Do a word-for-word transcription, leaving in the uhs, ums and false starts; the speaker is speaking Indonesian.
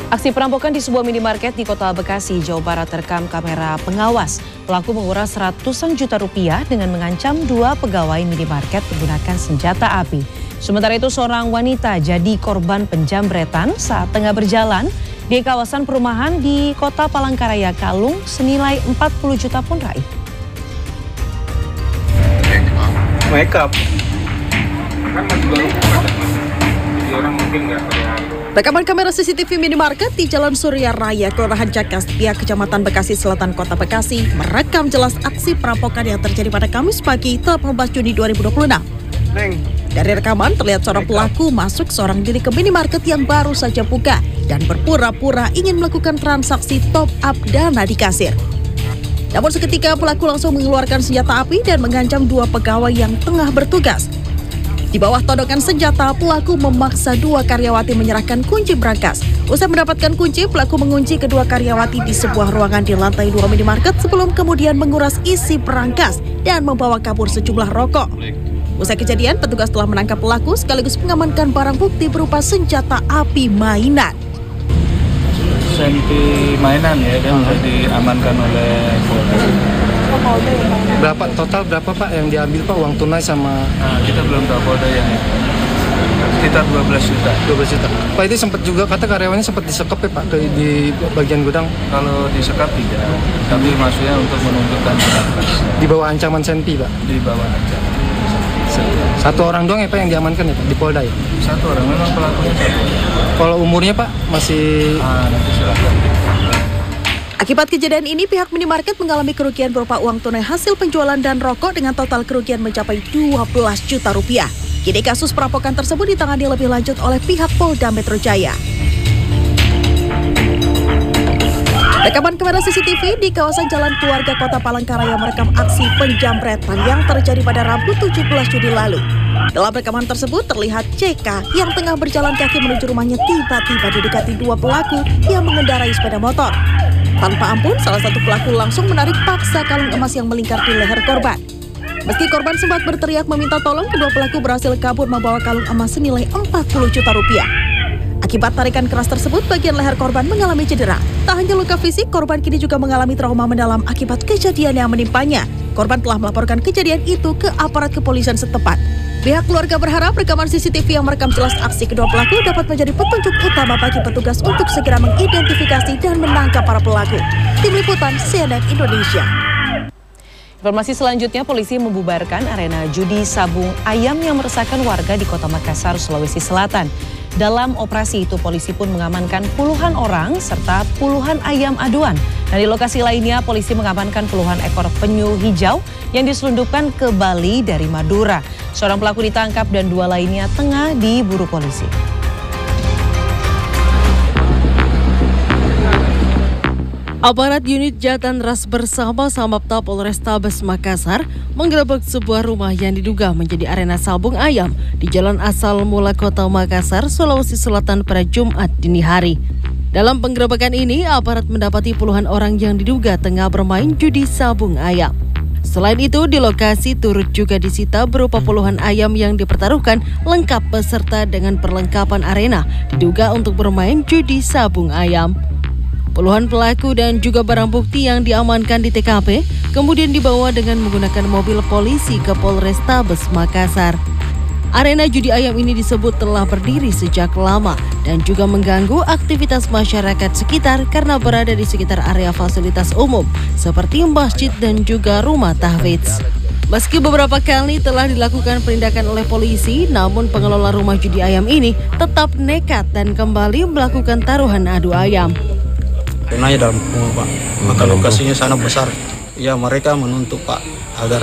Aksi perampokan di sebuah minimarket di Kota Bekasi, Jawa Barat terekam kamera pengawas. Pelaku menguras ratusan juta rupiah dengan mengancam dua pegawai minimarket menggunakan senjata api. Sementara itu seorang wanita jadi korban penjamretan saat tengah berjalan di kawasan perumahan di Kota Palangkaraya, Kalung senilai empat puluh juta pun raib. Make up. Kan masih baru jadi orang mungkin nggak terlalu. Rekaman kamera C C T V minimarket di Jalan Surya Raya, Kelurahan Cakas, pihak Kecamatan Bekasi Selatan, Kota Bekasi, merekam jelas aksi perampokan yang terjadi pada Kamis pagi, delapan belas Juni dua ribu dua puluh enam. Dari rekaman terlihat seorang pelaku masuk seorang diri ke minimarket yang baru saja buka dan berpura-pura ingin melakukan transaksi top up dana di kasir. Namun seketika pelaku langsung mengeluarkan senjata api dan mengancam dua pegawai yang tengah bertugas. Di bawah todongan senjata, pelaku memaksa dua karyawati menyerahkan kunci brankas. Usai mendapatkan kunci, pelaku mengunci kedua karyawati di sebuah ruangan di lantai dua minimarket sebelum kemudian menguras isi brankas dan membawa kabur sejumlah rokok. Usai kejadian, petugas telah menangkap pelaku sekaligus mengamankan barang bukti berupa senjata api mainan. Senpi mainan ya, yang sudah diamankan oleh polisi. Berapa total berapa Pak yang diambil Pak, uang tunai sama? Nah, kita belum tahu polda yang sekitar dua belas juta. dua belas juta. Pak, itu sempat juga kata karyawannya sempat disekap ya Pak di, di bagian gudang? Kalau disekap tidak, tapi maksudnya untuk menunjukkan berkas. Di bawah ancaman senpi Pak? Di bawah ancaman. Satu orang doang ya Pak yang diamankan ya Pak di Polda ya? Satu orang, memang pelakunya satu orang. Kalau umurnya Pak masih? Ah, nanti silakan. Akibat kejadian ini, pihak minimarket mengalami kerugian berupa uang tunai hasil penjualan dan rokok dengan total kerugian mencapai dua belas juta rupiah. Kini kasus perampokan tersebut ditangani lebih lanjut oleh pihak Polda Metro Jaya. Rekaman kamera C C T V di kawasan Jalan Keluarga Kota Palangkaraya merekam aksi penjamretan yang terjadi pada Rabu tujuh belas Juni lalu. Dalam rekaman tersebut terlihat C K yang tengah berjalan kaki menuju rumahnya tiba-tiba didekati dua pelaku yang mengendarai sepeda motor. Tanpa ampun, salah satu pelaku langsung menarik paksa kalung emas yang melingkar di leher korban. Meski korban sempat berteriak meminta tolong, kedua pelaku berhasil kabur membawa kalung emas senilai empat puluh juta rupiah. Akibat tarikan keras tersebut, bagian leher korban mengalami cedera. Tak hanya luka fisik, korban kini juga mengalami trauma mendalam akibat kejadian yang menimpanya. Korban telah melaporkan kejadian itu ke aparat kepolisian setempat. Pihak keluarga berharap rekaman C C T V yang merekam jelas aksi kedua pelaku dapat menjadi petunjuk utama bagi petugas untuk segera mengidentifikasi dan menangkap para pelaku. Tim Liputan C N N Indonesia. Informasi selanjutnya, polisi membubarkan arena judi sabung ayam yang meresahkan warga di Kota Makassar, Sulawesi Selatan. Dalam operasi itu, polisi pun mengamankan puluhan orang serta puluhan ayam aduan. Nah, di lokasi lainnya, polisi mengamankan puluhan ekor penyu hijau yang diselundupkan ke Bali dari Madura. Seorang pelaku ditangkap dan dua lainnya tengah diburu polisi. Aparat unit Jatan Ras bersama Samapta Polrestabes Makassar menggerebek sebuah rumah yang diduga menjadi arena sabung ayam di Jalan Asal Mula Kota Makassar, Sulawesi Selatan pada Jumat dini hari. Dalam penggerebekan ini, aparat mendapati puluhan orang yang diduga tengah bermain judi sabung ayam. Selain itu, di lokasi turut juga disita berupa puluhan ayam yang dipertaruhkan lengkap beserta dengan perlengkapan arena diduga untuk bermain judi sabung ayam. Puluhan pelaku dan juga barang bukti yang diamankan di T K P kemudian dibawa dengan menggunakan mobil polisi ke Polrestabes Makassar. Arena judi ayam ini disebut telah berdiri sejak lama dan juga mengganggu aktivitas masyarakat sekitar karena berada di sekitar area fasilitas umum seperti masjid dan juga rumah tahfidz. Meski beberapa kali telah dilakukan penindakan oleh polisi, namun pengelola rumah judi ayam ini tetap nekat dan kembali melakukan taruhan adu ayam. Karena dalam Pak, maka lokasinya sangat besar. Ya, mereka menuntut Pak agar